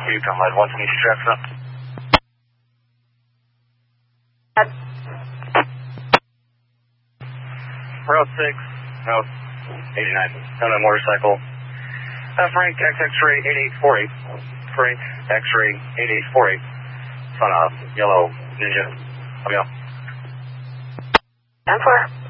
Yukon Light 120 tracks up. Route 6, Route 89, on a motorcycle. Frank, X-Ray 8848. Frank, X-Ray 8848. Son of yellow ninja. Come on. 10-4.